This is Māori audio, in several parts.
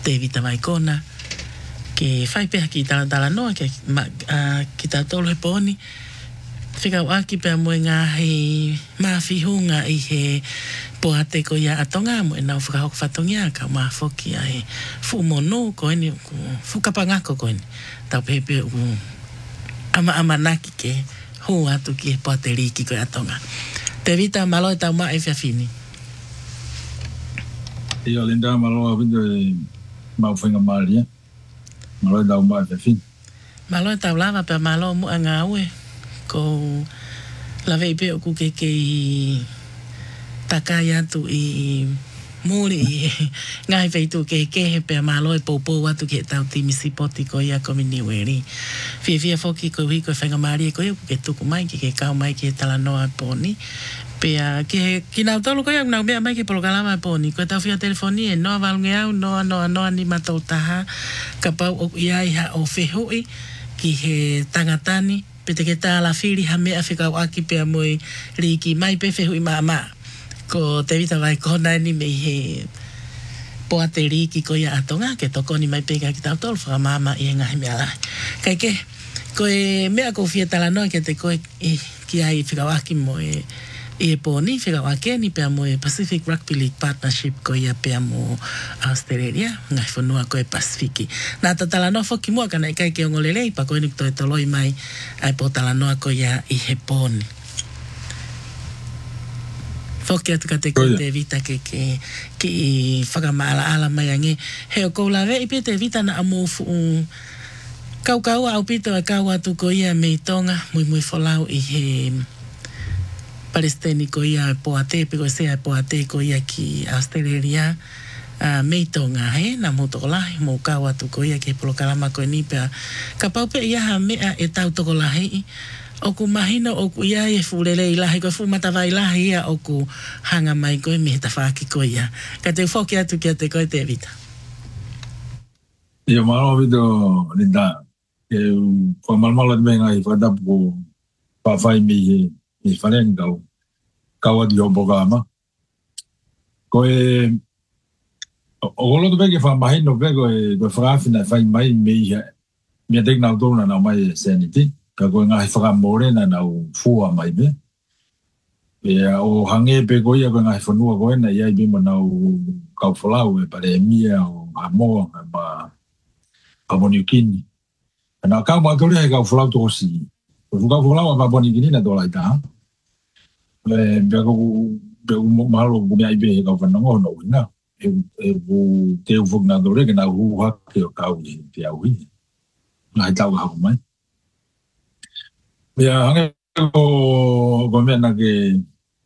te vita mai kona ke fai pe ki tala no ke ki ta tolo he poni fika waki pe mo nga he mawhihunga i he poate ko ia atonga mo na fuka hok fatongia ka ma foki ai fu mono ko ni fu kapangako ko ni ta pepe ama naki ke ho atu ki poate riki ko atonga te vita malo ta ma e fini Io linda malo vindo ma fenga malia malo da ma e fini malo ta lava pe malo mo nga we ko la vei pe ku ke takaya tu i muri ngai fei tu ke pe malo e popo atu ke tau ti misipoti ko ia ko mini weri fia foki ko wi ko fenga mari ko ke tu ko mai ke ka mai ke tala noa poni pe ke kina tolo ko ia na me mai ke polo kalama poni ko ta fia telefoni e no valngea no ni matota ka pau o ia ha o fehui ki he tangatani pete ke ta la fili ha me afika aki pe moi riki mai pe fehui mama ko te vita vai kona ni me he poate riki ko ia atonga ke toko ni mai pe ka kita tol fra mama i nga me ala kai ke ko me ko fieta la no ke te ko ki ai fika aki mo e poni fika aki ni pe mo Pacific Rugby League Partnership ko ia pe mo Australia nga fonua ko e Pacific na tatala no foki mo kana kai ke ngolele pa ko ni to toloi mai ai potala no ko ia i he poni foki atu ka te ko te vita ke whakamala ala mai ange he o kou lawe i pe te vita na amo fu kau au pito e kau atu ko ia mei tonga mui folau i he Palestini ko ia poate pe ko sea poate ko ia ki Australia mei tonga he na mo tokolahi mo kau atu ko ia ke polo kalama ko ni pe ka pau pe ia ha mea e tau tokolahi oku mahina oku ia e furele ilahi ko fu matava ilahi ia oku hanga mai ko me ta faki ko ia ka te foki atu ki te ko te vita io malo vido linda e ko malo me ngai fa da po pa fai mi falenga kawa di obogama ko e o lo do ke fa mahina pe ko e do frafina fai mai me tek na do na mai sanity ka ko ngai whaka more na nau fua mai be. O hange pe ko ia ko ngai whanua ko ena ia i bima nau kau whalau e pare mia o Samoa ma Papua New Guinea. Na kau mātore he kau whalau toko si. Ko kau whalau a Papua New Guinea na tōlai taha. Bea ko mahalo ko mea i be he kau whanango no ina. E ko te ufuk na tore ke na huha ke o kau i te au hi. Ngai tau hau mai. Ya hange ko mea na ke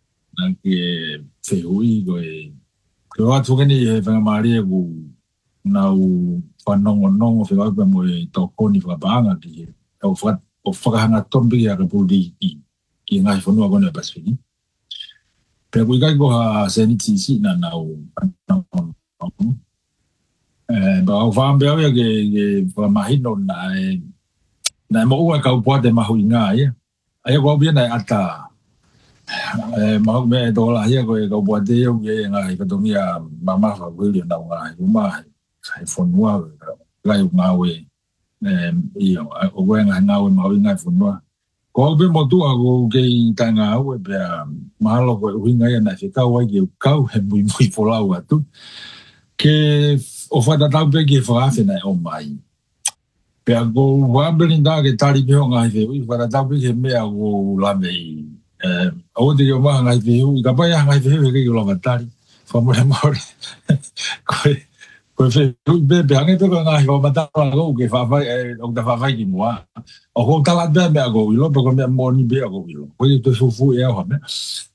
fehui ko atu keni he whangamari e ku nau whanongo whiwau pe mo e tokoni whakapanga ki o whakahanga tombi a ka puli ki ngai whanua kone Pasifiki. Pea kui kai ko ha senitisi na nau whanongo. Ba au whaambea wea ke whamahino na mo ua kau poate mahu i ngā ia. Aia kua bia na ata mahu me dola ia ko e kau poate iau ke ngā i katongia mamaha wili na ngā i umaha i whanua gai u ngā we o koe ngā we mahu i ngā i whanua. Ko au bia motua ko ke i tai ngā au e pia mahalo ko e uhinga ia na whikau ai ke kau he mui wholau atu. Ke o whatatau pe ke whaafena e o mai. Pea ko wabelinda ke tari miho ngai fe ui para tapu ke mea ko lame i o te yo maha ngai fe ui ka pai ngai fe ui ke yo lama tari fa mo more ko fe ui be ange pe ko ngai fa mata ko ke fa o ta fa ki mo o ko tala be mea ko ilo pe ko mea mo ni be ko ilo ko te fufu e ho me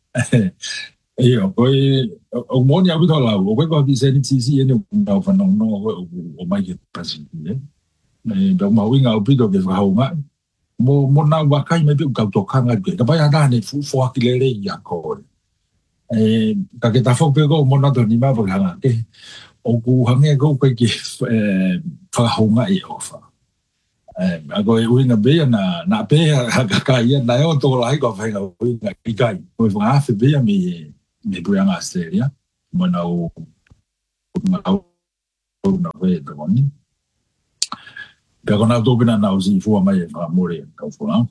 ko o mo ni abu tola o ko ki se ni tisi ene o fa no o mai ke Pasifiki Bang mau inga upito ke whakaunga. Mo na wakai mai piu kau tokanga ke. Ka pai hana ne fu akilere i a kore. Ka ke tafok pe ko mo na to ni ma whakanga ke. O ku hange ko pe ke whakaunga i ofa. A ko e uinga bea na pe haka ia na e o toko lahi ko whainga uinga i kai. Ko e whangawhi bea me puanga Australia. Mo na o na we to ni pe kona to pina na usi fu mai fa more ka fu na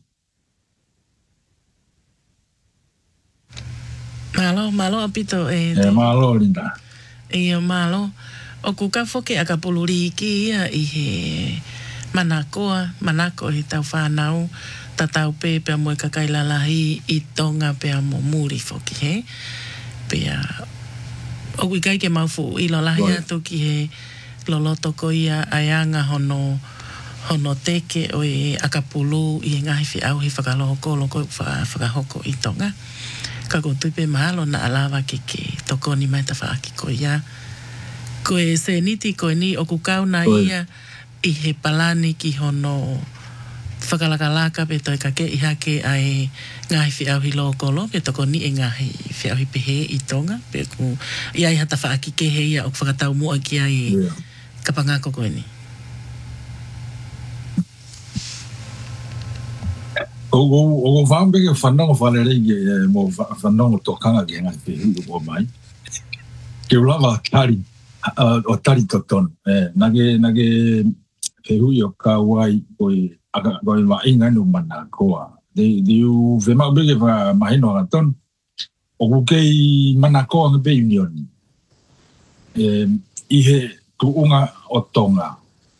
malo apito malo linda malo o kuka foke akapuluri ki ia I he manako he tau whanau tatau pe mo kakailalahi I tonga pe mo muri foki he pe o wikai ke maufu I lo lahi atu ki he loloto ko ia aianga hono teke o akapulu I ngahi fi au hi whakaloko loko whakahoko I tonga ka ko tupe mahalo na alawa ke toko ni mai ta whaaki ko ia ko se niti ko ni o kukau na ia I he palani ki hono whakalakalaka pe toi kake I hake ai ngahi fi au hi lokolo pe toko ni ngahi fi au hi pehe I tonga pe ku ia I hata whaaki ke he ia o whakatau mua ki ai kapangako ko ni o whambe ke whanonga whanere ke mo whanonga tokanga ke ngai pe hu o mai ke ulawa tari o tari toton nage pe hu yo ka wai oi aga goi wa inga no mana koa de u vema be ke va mahino aton o ke mana koa ke pe union I he tu unga o tonga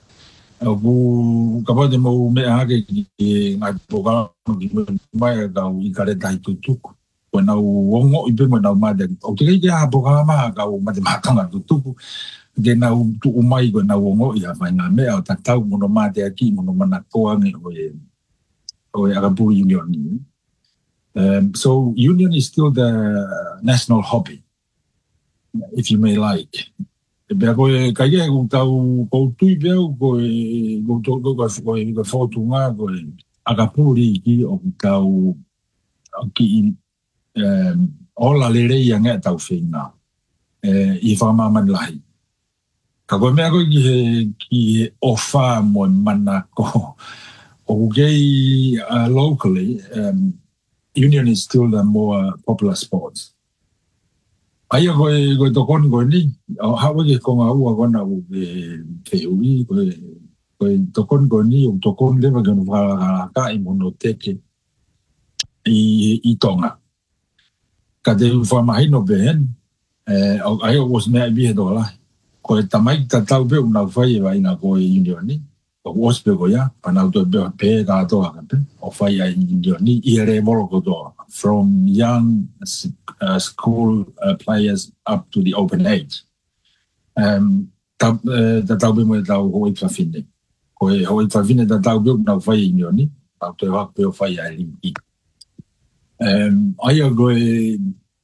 o kapa de mo me ake ki ngai poka mai da I kare dai tutuku ko na wongo I pe mo na ma de o te ke ha poka ma ka o ma de makanga tutuku de na tu mai ko na wongo I fa na me o tatau mo no ma de aki mo no mana ko ngi o Arabu Union so union is still the national hobby if you may like Bea koe kaia ko tau ko tui bea ko fotunga ko akapuri ki o tau ki ola lere yang tau fina I whamaman lahi ka koe mea koe ki ofa mo manako o kei locally union is still the more popular sport Aia koe tokoni koe ni, hawa ke konga ua kona u ke ui, koe tokoni koe ni, o tokoni lewa ke no whakalaka I mono teke I tonga. Ka te whamahino behen, aia was mea I bihe dola, koe tamai tatau pe unau whai wa ina koe unioni, o was pe koea, panau to pe ka atoa ka pe, o whai a unioni, I ere moro kotoa. From young school players up to the open age. Tau be mo tau hoi whawhine. Hoi whawhine tau be na whai unioni, tau te hak pe o whai a ringi. Aia koe,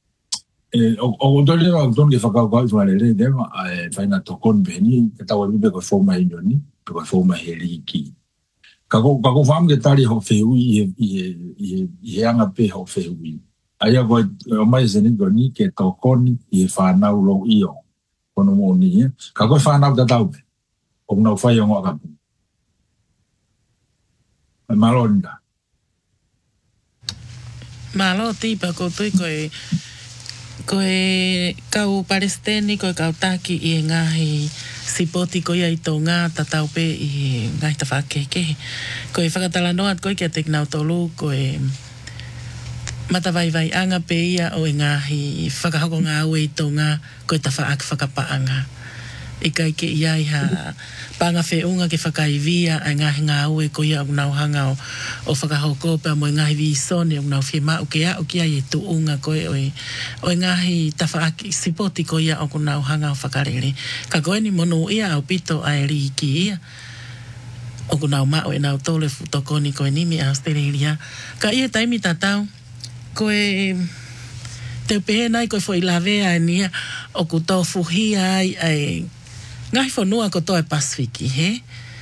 o dole wa don ke whakau kau whalere dewa, whaina tokon beni, tau e mipe koe whoma unioni, koe whoma he ringi. Kako wham ke tari ho whehui I anga pe ho whehui. Aia koe o mai se ni ni ke tokoni I whanau lo iyo. Kono mo ni Kako whanau ta tau pe. O nau whai o ngakapu. Malonda. Malo tipa ko tui koe kau Palestini koe kau taki I ngahi sipoti ko ia I tonga tatau pe I ngai ta whakeke. Koe whakatalanoat koe kia teknau tolu koe matawai anga pe ia o ngahi whakahoko ngā ue I tonga koe ta whakapaanga. I kai ke ia ha panga whiunga ke whakaivia a ngahi ngā ue ko ia unau hanga o whakahoko pe mo ngahi visone unau whima uke a uke ai tu unga koe o ngahi ta whaaki sipoti ko ia o unau hanga o whakarere. Ka koe ni mono ia au pito a eri ki ia o unau mao e nau tole futokoni koe nimi a Australia. Ka ia taimi tatau koe te pehe nai koe fo I lavea nia o kuto fuhia ai ngai whanua ko toi Pasifiki, he?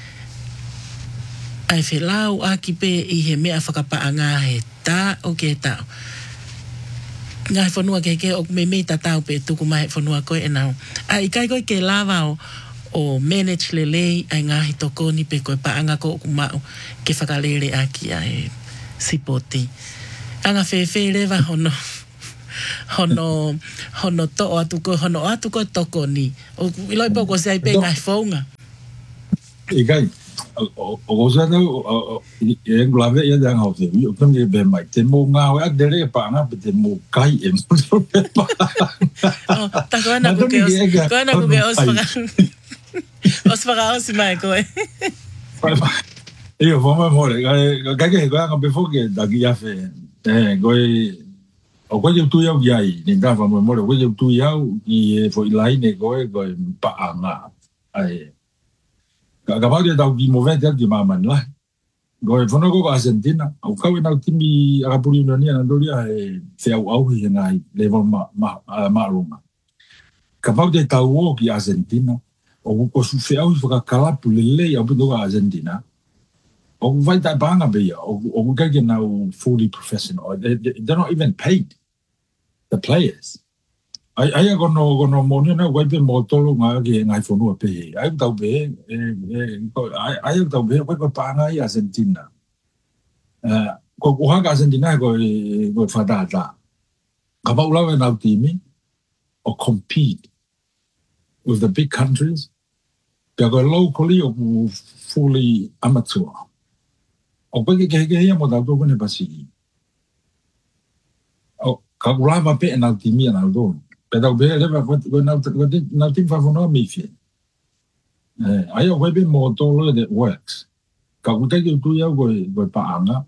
Ai whelau aki pe I he mea whakapaanga he tā o ke tau. Ngai whanua ke o me tatau pe tuku mai whanua koe e nau. Ai kai koe ke lawa o manage lelei ai ngahi tokoni pe koe paanga ko kumau ke whakalere aki ai sipoti. Anga whewhe lewa hono. hono to atu ko toko ni. O iloi po ko sai pe ngai fonga. Ikai. O sa no e glave e dang ho se. O kam be mai te mo nga o ak dere pa nga te mo kai e mo so pe pa. Oh, ta ko na ko ke os para os mai ko. Io vamo more, che ga be fo che da chi fe. Goi o ko tu yau yai, ni da vamo more, ko tu yau i fo lai ne goi pa anga. Ai. Ga ba da ki movente di mama la. Goi fo no ko Argentina, o ka na timi a puri no ni na doria e se au hi na le ma roma. Ka ba de ta wo ki Argentina, o ko su fe au fo ka kala pulele ya bu do Argentina. O vai da banga be o ga get now fully professional. They're not even paid. The players. I go no money na wai be motolo nga ge ngai fo no pe. I tau be I tau be ko banga i Argentina. Ko ha Argentina go fa da. Ka ba ula na timi or compete with the big countries. They go locally or fully amateur. O pe ke ia mo da do ne basi. O ka ura ma pe na timi na do. Pe da be le va go na tim fa no mi fi. Ai o be mo to lo that works. Ka ku te tu ia go pa anga.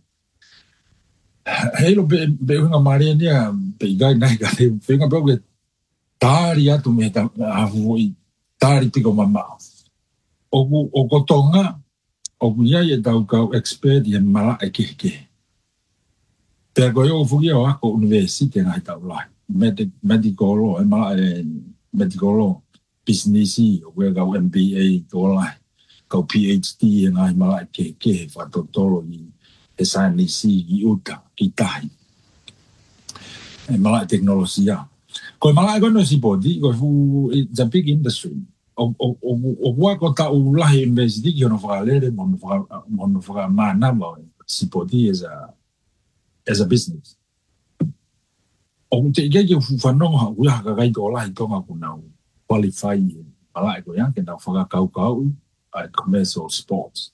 Helo be nga mari ni pe ga na ga te pe nga be tari atu me ta a voi tari piko mama. O ko tonga o kuia e tau kau expert i mala e ke. Pea koe o fuki o ako universite ngai tau lai. Medical law, mala e medical law, business o koe kau MBA tau lai. Kau PhD ngai mala e ke whatotolo i e sainisi i uta, ki tahi. E mala e teknolosia. Koe mala e koe no si poti, koe fu, it's a big industry. O ko ta u lahi university ki ono whakalere mono whakamana sipoti as a business. O te ike ki whanonga ui haka kai ko lahi tonga kuna qualify malai ko yang kena whakakau commercial sports.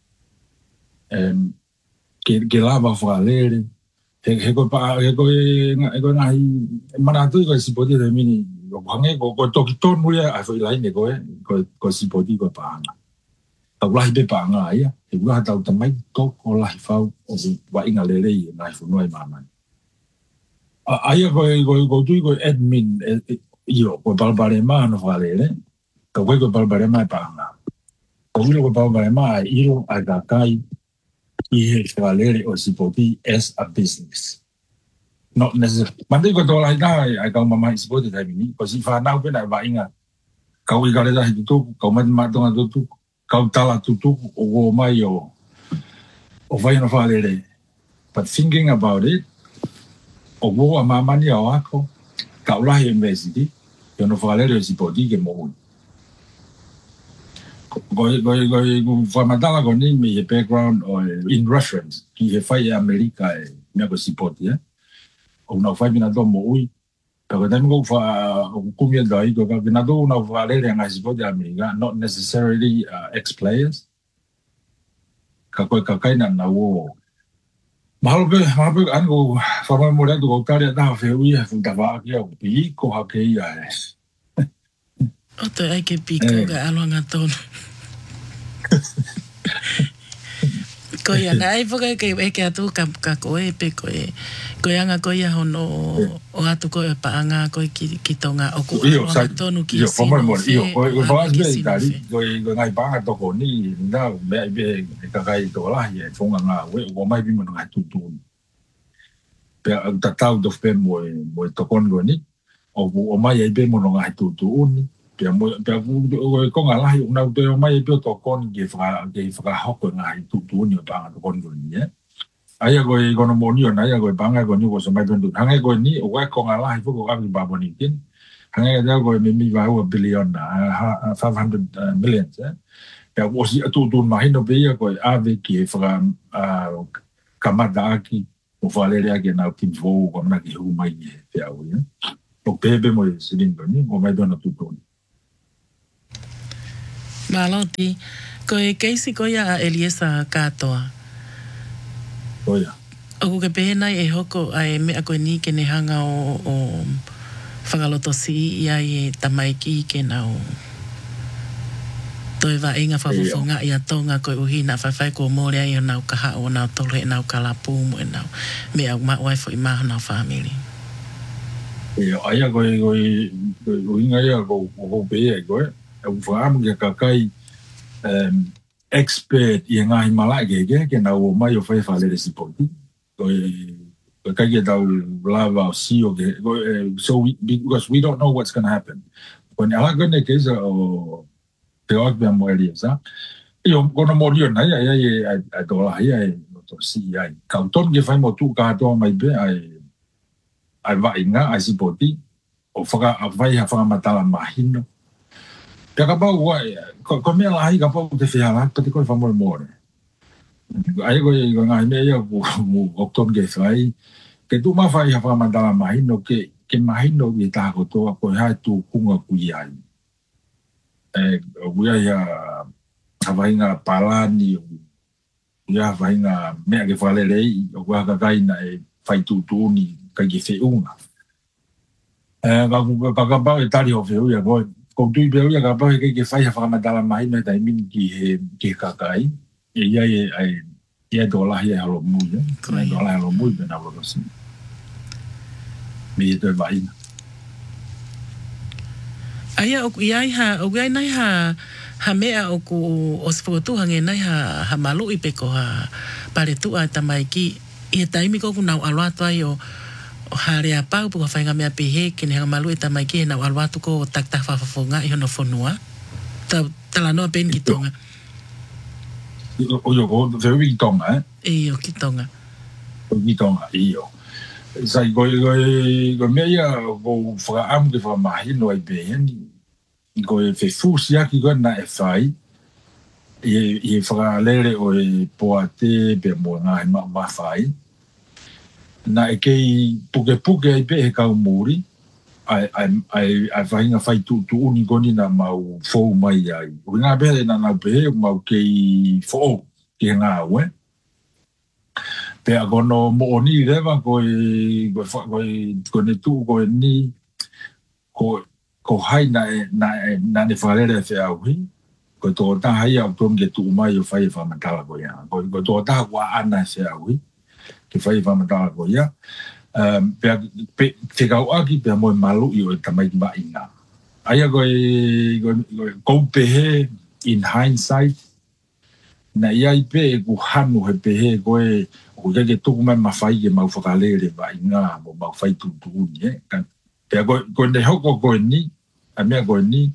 Ke lava whakalere he ko ngahi manatu ko sipoti te mini hange ko toki tonu ia ai foi lai ne ko sipoti ko paanga. Tau lahi be paanga ia, e ua tau tamai to ko lahi fau o wa inga lele i ngai funua i mamai. Aia ko tui ko admin io ko balbarema no valele, ko ko balbarema i paanga. Ko ilo ko balbarema i ilo ai kakai i he valele o sipoti as a business. Not necessarily. Mandi ko to lai dai ai kau mama sipoti tai ni ko si fa nau pe na ba inga. Kau i kale dai tu kau ma tonga tu kau tala tu o mai o vai no fale. But thinking about it, o wo mama ni o ako kau lai university yo no fale o sipoti ke mo. Go fa matala ko ni mi background or in reference ki he fai America me ko sipoti o na fai mina do mo ui pero then go fa kumia dai go ka na do na valere nga sipoti America not necessarily ex-players ka kai na wo mahalo an go fa mo re do ka da fe ui fu da va ki o pi ko ha ke ia o te ai ke piko ga alonga tono ko ia nai foka ke atu ka ko e pe ko e ko anga ko ia hono o atu ko e paanga ko ki tonga o ko tonu ki si io fa be dali ko ngai paanga to ko ni na be ka kai to la ye fonga nga we o mai bi mo nga tu pe ta tau do pe mo to kon go ni o mai be mo nga tu ni pe ko nga la una to mai pe to kon ge fra hoko nga tu ni pa to kon go ni aya go no mo ni na ya go banga go ni go so mai tu hanga go ni o ko nga la fu ko abi ba boni tin hanga ya go mi va o billion 500 million pe o si tu mai no be ya go ave ki fra kamada ki o o whalere ake nau timfo ko na ki hu mai e te au ia. O pepe mo e silingo ni, o mai dona tutoni. Maloti, ko e keisi ko ia a Eliesa katoa. O ia. O ke pehena e hoko ai mea koe ni ke ne hanga o whakaloto si ia i tamaiki ke nau toi wa inga whawawhonga i a tonga koe uhina whawhai ko mōrea i o nau kaha o nau tole nau kalapu mo e nau mea au maa waifo i maha nau whamiri. Aia koe uhinga ia ko pēa koe e whaamu ke kakai expert i ngahi malai ke nau o mai o whai whalere si poti koe kai ke tau lava o si o ke because we don't know what's going to happen. Koe ni ala koe ne keisa o te oak mea moeria sa. Io kono morio nai ai tola ai to si ai. Kauton ke whai mo tu katoa mai be ai wa inga ai si poti o vai ha whaka matala mahino. Pia ka pau ko mea lahi ka pau te whihala pati koe whamore more. Ai koe ngai mea ia ku okton ke whai ke tu mawhai ha whaka matala mahino ke mahino i tāko toa koe hai tu kunga kui ai. Uia ia hawainga palani uia hawainga mea ke whalerei o kua kakai na e whaitutuni kai ke whiunga. Kakapau e tari o whiuia koe. Ko tui peo ia kakapau e kai ke whai ha whakamatala mai me tai mini ki kakai. E ia e dolahi e halo mui. E dolahi halo mui pena wakasin. Me e toi vaina. Aia o iai ha o gai nai ha mea o ku o sfotu hange nai ha malu i peko ha pare tu a tamaiki i taimi ko ku nau alwatu ai o harea pau pu ka whainga mea pihe ke ne hanga malu i tamaiki e nau alwatu ko tak whafonga i hono whanua tala noa pen ki tonga o yo ko te ui ki tonga iyo ki tonga o ki tonga iyo sai ko mea ia ko whakaamu ke whakamahino ai pehen ko e whefusi aki ko na e whai i whakalere o e poate pe mo ngahi ma whai na e kei puke ai pe he kau muri ai whahinga whai tu uni koni na mau fou mai ai o ngā pehe na nau pehe mau kei fo ki ngā ue pe a kono mo oni rewa ko ne tu ko ni ko hai na ne whakarere e whiaui ko tō tā hai au tōm ke tu mai o whai e whamatala ko ia ko tō tā wa ana e whiaui ke whai e whamatala ko ia pe kau aki pe mo malu i o e tamai ki ba inga aia ko pehe in hindsight na ia i pe ku hanu he pehe koe o ke tuku mai mawhai ke mau whakalere ba inga mo mau whai tuntuni kan pea koe ne hoko koe ni a mea koe ni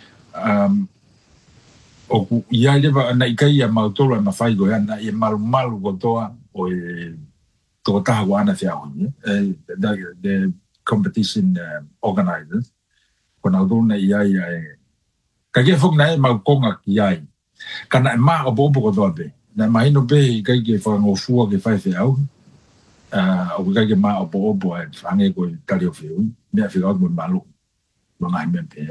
o ku ia lewa na ikai a mau tolo a mawhai koe ana i malu ko toa o e tō taha wana whia honi the competition organizers ko nau tōna ia ka kia whuk na e mau konga ki ai kana e maa o bobo ko toa pe na mahino pe i kai ke whangofua ke whai whiau o kai ke maa o bobo e whange ko i tari o whiu mea whiau mo malu mo ngai mea pe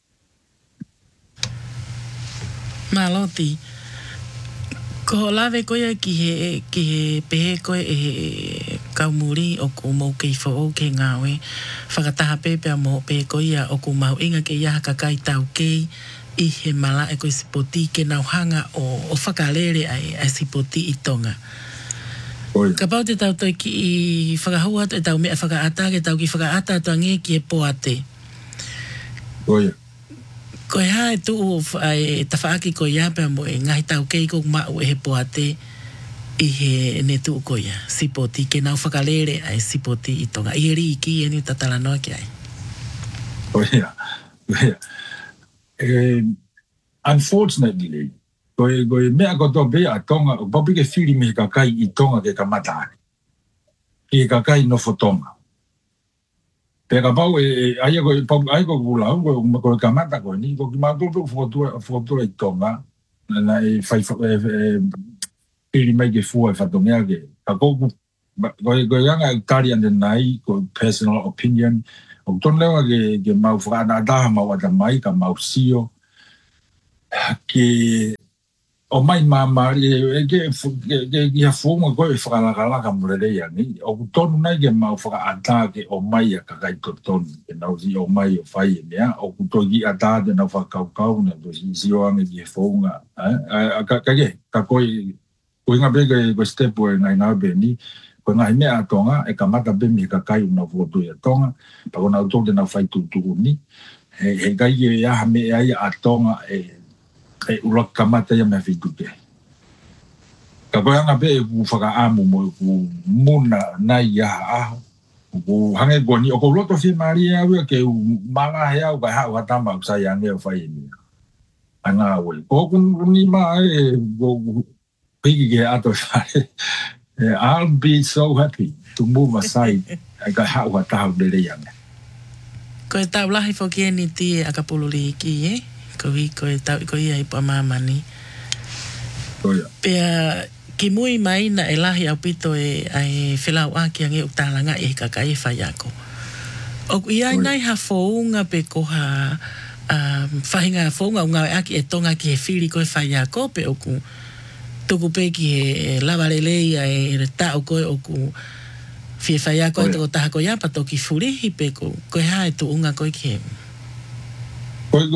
Maloti ko lawe koia ki he pehe koe e kaumuri o ku mau kei fo ke ngawe whakataha pepe a mo pehe koia o ku mau inga ke iaha kakai tau kei i he mala e koe sipoti ke nau hanga o whakalere ai sipoti i tonga. Ka pau te tau toi ki i whakahua e tau mea whakaata ke tau ki whakaata tua nge ki e poate. Oia. Ko e hae tu ai tawhaaki ko ia pia mo e ngahi tau kei ko mau e he poate i he ne tu ko ia sipoti ke nau whakalere ai sipoti i tonga. I he ri ki e ni tatala noa ki ai. Oia. Unfortunately, ko mea ko tō pea a tonga o papi ke whiri me kakai i tonga ke kamatane. Ke kakai no fo tonga. Pe ka pau ai ko kula ko kamata ko ni ko ki mato to foto i tonga na e fai pili mai ke fua e fatonga ke ka ko ko yang kari ande nai ko personal opinion o ton lewa ke mau frana da mau ada mai ka mau sio ke o mai mama ke ia fonga ko e frana kala ka mure ya ni o ton nai ke mau fra ata ke o mai ka kai ko ton ke nau si o mai o fai ya o to gi ata de na fa kau na do si sio ang ke fonga ka ko nga be ko step o ngai na be ni ko ngai me atonga e kamata be mi ka kai una voto ya tonga pa ko na to de na fai tu ni he kai ya me ai atonga e ula kamata ya me fitu ke ka ko nga be ku faka amu mo ku muna na ya a ku hange go ni o ko loto fi maria we ke manga ya u ha wa tama sa ya nge fai ni anga we ko kun ni ma e go pigi ato fare I'll be so happy to move aside. I got how what how de yang. Ko e tau lahi foki ni ti akapululi ki e. Ko e tau ko ia pa mama ni. Ko ia. Pea ki mui mai na e lahi au pito e ai whilau aki ange utalanga e kakai whaiako. O ia nai ha founga pe ko ha whahinga founga unga aki e tonga ki he whiri ko e whaiako pe oku tuku pe ki he lawarelei e tau koe oku fie whaiako e toko taha koe apa toki furihi pe koe hae tu unga koe ki he. Koe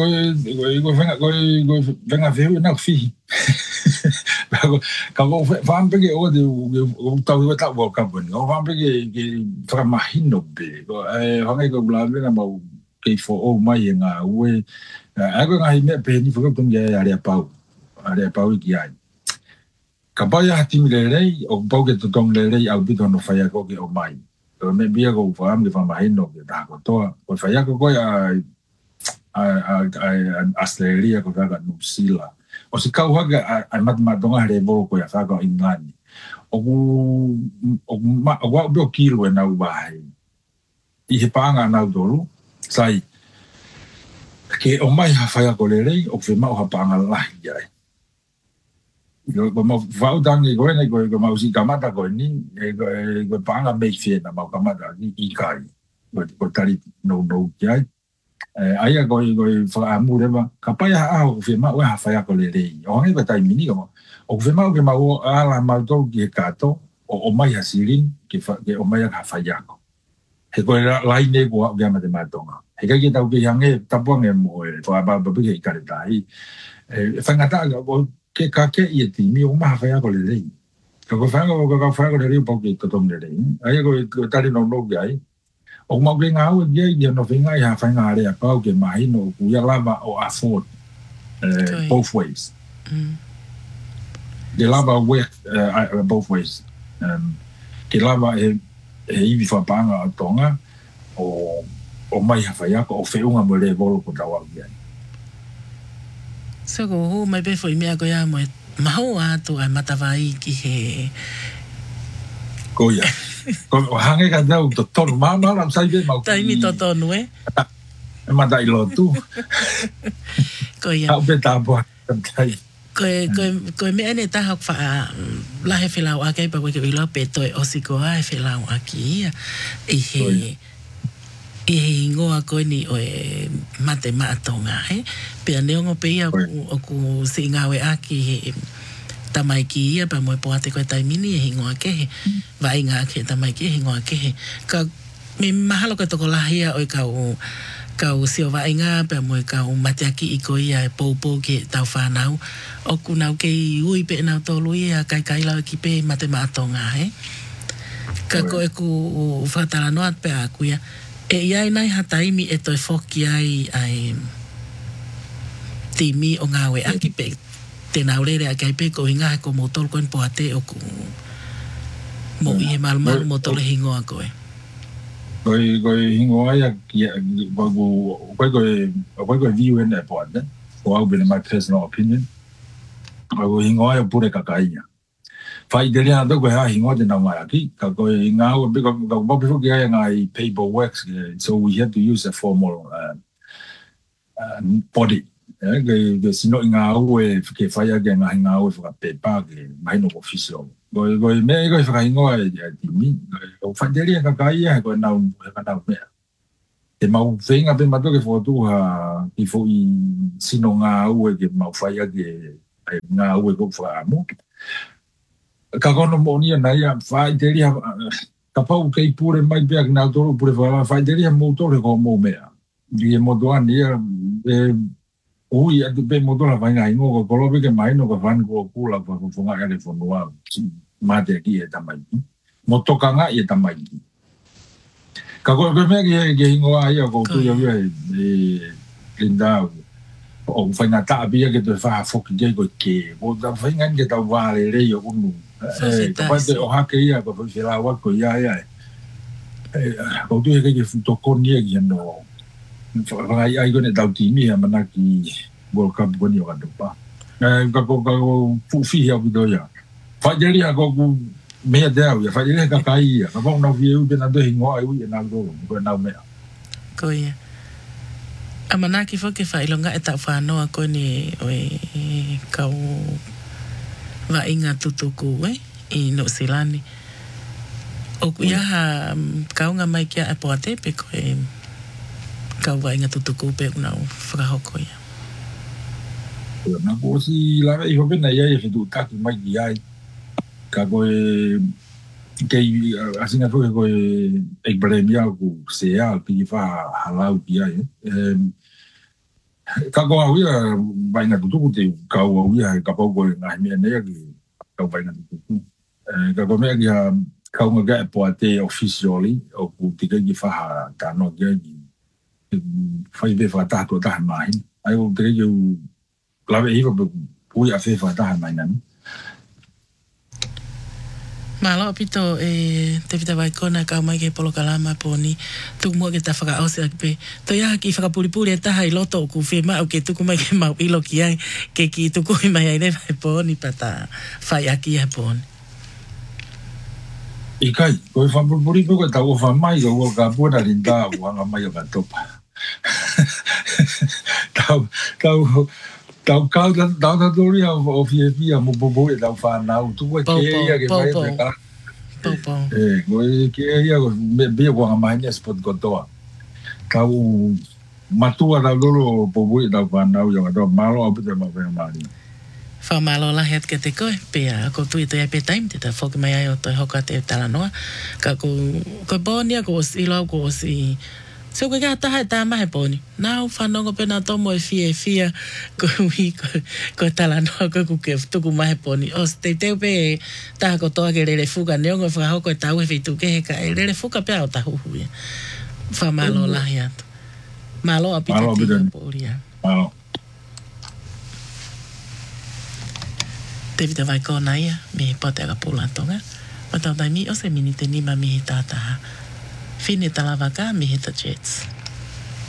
venga vehu e nau fihi. Ka ko whampege o de tau iwa tau wau kapuni. O whampege ke whakamahino pe. Hangai ko blame na mau kei fo o mai e ngā ue. Ako ngahi mea pe ni whakapungi e area pau. Area pau i ki ai. Ka pai hati mi rei, o pau ke tutong rei au pito no whaiako ke o mai. Ko me bia ko whaam ke whamahino ke taha kotoa. Ko whaiako koe Australia ko kaka New Zealand. O si kau haka ai matamatonga hare bolo koe a whaka o England. O wau bio kilo e nau wahe. I he paanga nau tolu. Sai, ke o mai ha whaiako rei, o whi mau ha paanga lahi ai. Ko mau wau tangi koe nei koe mau si kamata koe ni koe paanga mei whiena mau kamata i kai ko tari no ki ai aia koe whaamu rewa ka pai ha aho whi mau ha whaiako le rei o hangi pa tai mini o whi mau ke mau ala mau tau ki he kato o mai ha sirin ke o mai ha whaiako he koe lai ne kua ke amate matonga he kai ke tau ke hangi tapuange mo e whaababa ke i kare tai whangata ke kake i e timi o maha whaiako le rei. Ka whaiako le rei o pau ke totom le rei. Aia ko tari no no ki ai. O mau ke ngā ua ki ai, ia no whingai ha whainga area pau ke mahino o kuia lava o afford both ways. Ke lava work both ways. Ke lava he iwi whapanga o tonga o mai ha whaiako o whiunga mo le volo ko tawa ki ai. So ko ho mai pe foi mea ko ia mo maho atu ai matawai ki he ko ia ko hange ka dau to tonu mama lam sai be mau tai mi to tonu e mata i lotu ko ia au be tapo tai ko me ane ta hak fa la he filau a kai pa ko ke ilo pe to o si ko ai filau aki e he e ngoa koe ni o e mate maatonga, he? Pea neongo pe ia o ku si ngawe aki he tamai ki ia pa moe poate koe taimini e hingoa kehe. Vai ngā ke tamai ki e hingoa kehe. Ka me mahalo koe toko lahia o e kau sio vai ngā pa moe kau mate aki i koe ia e pou ke tau whanau. O ku nau ke i ui pe nau tolu ia kai lau ki pe mate maatonga, he? Ka koe ku whatala noat pe aku ia. E iai nai hataimi e toi whoki ai timi o ngāwe aki pe te naurere a kai pe ko inga ko motol koen poate o ku mo i he malu motol hingoa koe. Koe hingoa ia koe view in e poate. Ko au bine my personal opinion. Koe hingoa ia pure kakaia. Whai te rea tau koe ha hingoa te nau mai aki. Ka koe ngā ua pika ka mapi whuki ai ngai paperwork. So we had to use a formal body. Ke sino i ngā ue ke whai ake ngā ue whaka pepa ke mahino official. Goi me goi whakaingoa e timi. O whanderia ka kai e goi nau mea. Te mau whenga pe mato ke whotu ha ki fo I sino ngā ue ke mau whaia ke ngā ue ko whaamu. Ka kono monia na ia whaiteria ka pau kei pure mai pia ki nau toru pure whaiteria mou tore ko mou mea. Di e motoani ia ui atu pe motora whainga ingo ko kolope ke maino ka whan ko kula ko whunga ere whonua mate ki e tamai. Motokanga I e tamai. Ka koe mea ki ingoa ia ko tu ia e linda o whainga taapia ke te wha whoki kei ko ke. O ta whainga ke tau wāre rei o unu. Ka pate o hake ia ko whiwhira wako ia ia. Ko tu ia ke futokoni e ki ano. Whangai ai kone tau timi ha mana ki World Cup koni o katopa. Ka ko fuwhi hea pito ia. Whaideri ha ko ku mea te au ia. Whaideri ha ka kai ia. Ka pao nau fie upe na dohi ngoa ui e nau toro. Ko e nau mea. Ko ia. A mana ki whake whailonga e tau whanoa kone o e kau wa inga tutuku I no silani. O ku ia ha kaunga mai kia e poa tepe ko e kau wa inga tutuku pe unau whakahoko ia. Nā ko si lawe I hope na ia e whitu taki mai ki ai. Ka koe kei asinga whuke koe ekbremia ku sea ki wha halau ki ai. Ka koe au ia wa inga tutuku te kau au ia ka pau koe ngahi mea nea ki kau wa inga tutuku. Ka koe mea ki ha kau ngā e poa te officially o ku tika ki wha tāno ki ai whai be whatato tahan mahi. Ai o te rei lawe hiwa pui a whai whatahan mai nani. Malo pito te pita vai kona kau mai ke polo kalama poni tuku mua ke ta whakaose ak pe. To ia ki whakapuripuri e taha I loto o ku whima au ke tuku mai ke mau ilo ki ai ke ki tuku I mai ai ne vai poni pata whai aki ai poni. I kai, koe whampuripuri pe koe tau o whamai o ka puena rinda o hanga mai o ka topa. Tau tatori o fia mo bobo e tau whanau. Tu koe ke ia ke mai pe ka. Koe ke ia me bia ko hanga mai ne spot kotoa. Tau matua tau lolo bobo e tau whanau i o ka toa. Malo au pita mau whenga maari. Whamalo la heat ke te koe, pia ko tui te pe time, te ta whoki mai ai o toi hoka te talanoa. Ka ko bonia ko si lau ko si so ko ka taha ta mai poni. Nau whanongo pena tomo e fia ko talanoa ko ke tuku mai poni. O te teu pe taha ko toa ke rere fuka neongo whakahoko e tau e whitu ke he ka e rere fuka pe au tahuhu ia. Whamalo la heat. Malo apita tia poria. Malo. Te vita vai kona ia, me pote aga pūlantonga. Matau tai mi o se mini te nima mi he tātaha. Whine talawaka mi he ta Jets.